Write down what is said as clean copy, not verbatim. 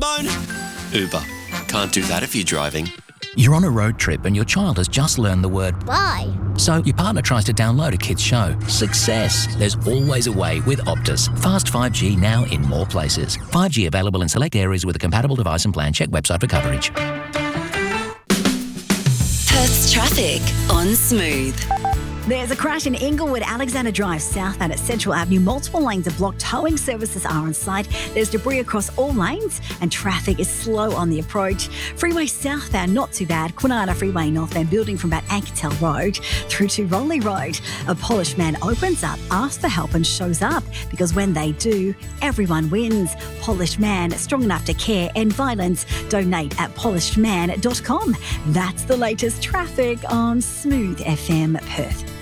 bone? Uber. Can't do that if you're driving. You're on a road trip and your child has just learned the word bye. So your partner tries to download a kid's show. Success. There's always a way with Optus. Fast 5G now in more places. 5G available in select areas with a compatible device and plan. Check website for coverage. Perth's traffic on Smooth. There's a crash in Inglewood, Alexander Drive southbound at Central Avenue. Multiple lanes are blocked. Towing services are on site. There's debris across all lanes and traffic is slow on the approach. Freeway southbound, not too bad. Kwinana Freeway northbound, building from about Ankertel Road through to Rowley Road. A polished man opens up, asks for help and shows up because when they do, everyone wins. Polished man, strong enough to care, end violence. Donate at polishedman.com. That's the latest traffic on Smooth FM Perth.